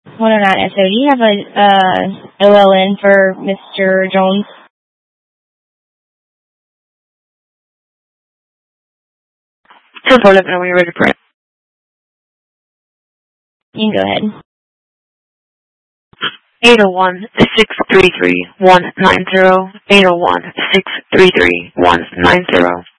Hold on, so do you have a OLN for Mr. Jones? Just let me know when you're ready for it. You can go ahead. 801-633-190. 801-633-190.